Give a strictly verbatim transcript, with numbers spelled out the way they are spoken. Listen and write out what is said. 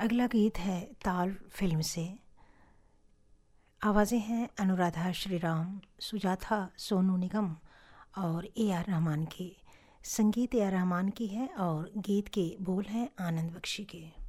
अगला गीत है ताल फिल्म से। आवाज़ें हैं अनुराधा श्रीराम, सुजाता सोनू निगम और ए आर रहमान की। संगीत ए आर रहमान की है और गीत के बोल हैं आनंद बख्शी के।